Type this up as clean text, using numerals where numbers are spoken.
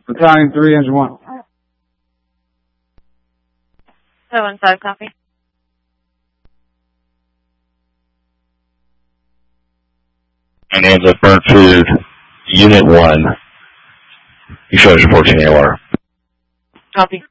Battalion 3, Engine 1. 715, copy. Bonanza, Burnt Food, Unit 1. You show us reporting AOR. Copy.